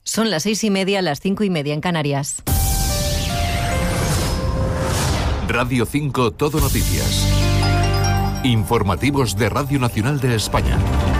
Son las 6:30, las 5:30 en Canarias. Radio 5 Todo Noticias. Informativos de Radio Nacional de España.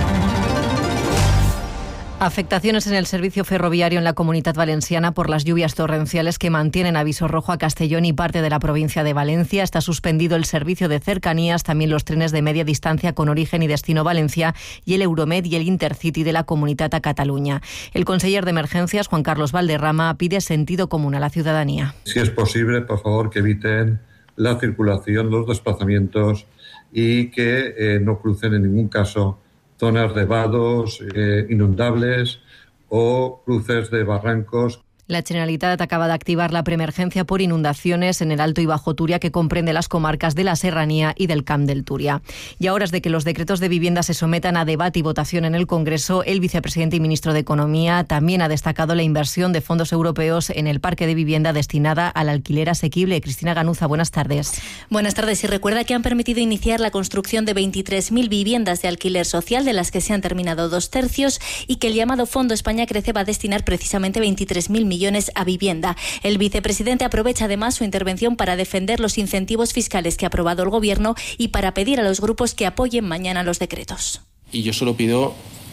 Afectaciones en el servicio ferroviario en la Comunitat Valenciana por las lluvias torrenciales que mantienen aviso rojo a Castellón y parte de la provincia de Valencia. Está suspendido el servicio de cercanías, también los trenes de media distancia con origen y destino Valencia y el Euromed y el Intercity de la Comunitat a Cataluña. El conseller de Emergencias, Juan Carlos Valderrama, pide sentido común a la ciudadanía. Si es posible, por favor, que eviten la circulación, los desplazamientos y que no crucen en ningún caso zonas de vados inundables o cruces de barrancos. La Generalitat acaba de activar la preemergencia por inundaciones en el Alto y Bajo Turia, que comprende las comarcas de la Serranía y del Camp del Turia. Y a horas de que los decretos de vivienda se sometan a debate y votación en el Congreso, el vicepresidente y ministro de Economía también ha destacado la inversión de fondos europeos en el parque de vivienda destinada al alquiler asequible. Cristina Ganuza, buenas tardes. Buenas tardes. Y recuerda que han permitido iniciar la construcción de 23.000 viviendas de alquiler social, de las que se han terminado 2/3, y que el llamado Fondo España Crece va a destinar precisamente 23.000 millones a vivienda. El vicepresidente aprovecha además su intervención para defender los incentivos fiscales que ha aprobado el Gobierno y para pedir a los grupos que apoyen mañana los decretos. Y yo solo pido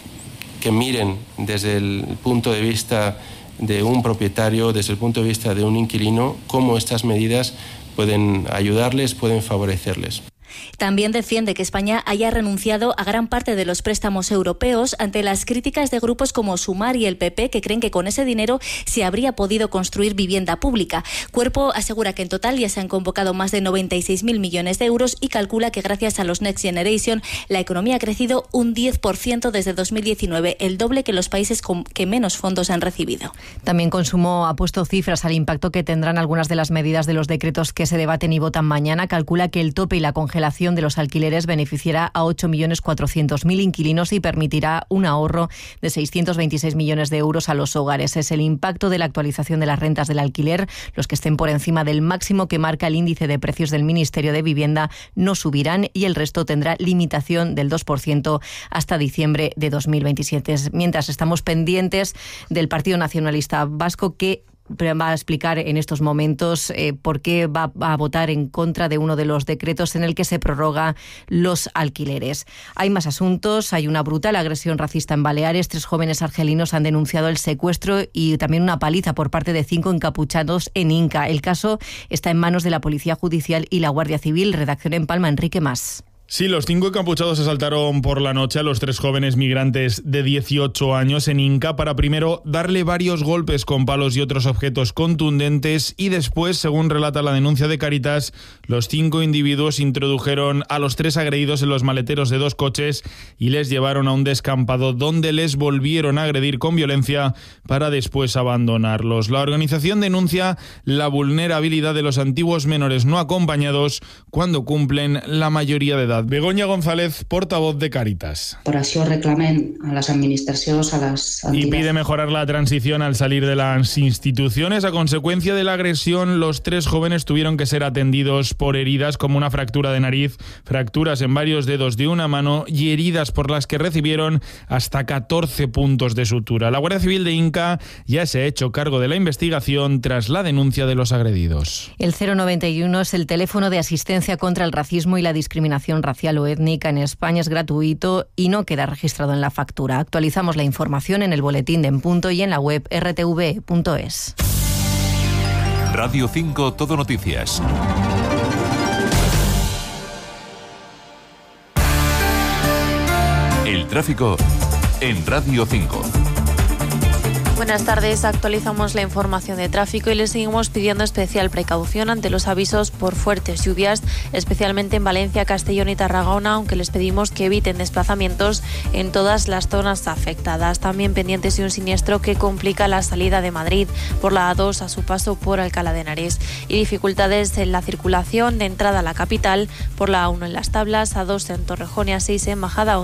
que miren desde el punto de vista de un propietario, desde el punto de vista de un inquilino, cómo estas medidas pueden ayudarles, pueden favorecerles. También defiende que España haya renunciado a gran parte de los préstamos europeos ante las críticas de grupos como Sumar y el PP, que creen que con ese dinero se habría podido construir vivienda pública. Cuerpo asegura que en total ya se han convocado más de 96.000 millones de euros y calcula que gracias a los Next Generation la economía ha crecido un 10% desde 2019, el doble que los países que menos fondos han recibido. También Consumo ha puesto cifras al impacto que tendrán algunas de las medidas de los decretos que se debaten y votan mañana. Calcula que el tope y la congelación de los alquileres beneficiará a 8.400.000 inquilinos y permitirá un ahorro de 626 millones de euros a los hogares. Es el impacto de la actualización de las rentas del alquiler. Los que estén por encima del máximo que marca el índice de precios del Ministerio de Vivienda no subirán y el resto tendrá limitación del 2% hasta diciembre de 2027. Mientras estamos pendientes del Partido Nacionalista Vasco, que va a explicar en estos momentos por qué va a votar en contra de uno de los decretos en el que se prorroga los alquileres. Hay más asuntos. Hay una brutal agresión racista en Baleares. 3 jóvenes argelinos han denunciado el secuestro y también una paliza por parte de 5 encapuchados en Inca. El caso está en manos de la Policía Judicial y la Guardia Civil. Redacción en Palma, Enrique Mas. Sí, los 5 encapuchados asaltaron por la noche a los 3 jóvenes migrantes de 18 años en Inca para primero darle varios golpes con palos y otros objetos contundentes y después, según relata la denuncia de Cáritas, los 5 individuos introdujeron a los 3 agredidos en los maleteros de 2 coches y les llevaron a un descampado donde les volvieron a agredir con violencia para después abandonarlos. La organización denuncia la vulnerabilidad de los antiguos menores no acompañados cuando cumplen la mayoría de edad. Begoña González, portavoz de Cáritas. Per això reclamem a las administracions, a las entidades. Y pide mejorar la transición al salir de las instituciones. A consecuencia de la agresión, los 3 jóvenes tuvieron que ser atendidos por heridas como una fractura de nariz, fracturas en varios dedos de una mano y heridas por las que recibieron hasta 14 puntos de sutura. La Guardia Civil de Inca ya se ha hecho cargo de la investigación tras la denuncia de los agredidos. El 091 es el teléfono de asistencia contra el racismo y la discriminación racial o étnica en España. Es gratuito y no queda registrado en la factura. Actualizamos la información en el boletín de En Punto y en la web rtv.es. Radio 5 Todo Noticias. El tráfico en Radio 5. Buenas tardes, actualizamos la información de tráfico y le seguimos pidiendo especial precaución ante los avisos por fuertes lluvias, especialmente en Valencia, Castellón y Tarragona, aunque les pedimos que eviten desplazamientos en todas las zonas afectadas. También pendientes de un siniestro que complica la salida de Madrid por la A2 a su paso por Alcalá de Henares y dificultades en la circulación de entrada a la capital por la A1 en Las Tablas, A2 en Torrejón y A6 en Majadahonda